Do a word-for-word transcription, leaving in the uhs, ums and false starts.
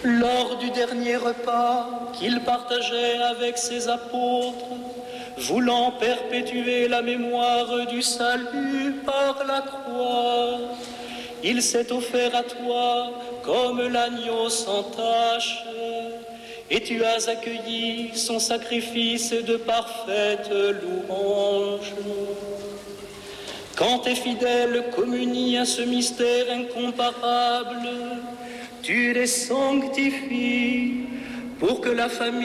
Lors du dernier repas qu'il partageait avec ses apôtres, voulant perpétuer la mémoire du salut par la croix, il s'est offert à toi comme l'agneau sans tache, et tu as accueilli son sacrifice de parfaite louange. Quand tes fidèles communient à ce mystère incomparable, tu les sanctifies pour que la famille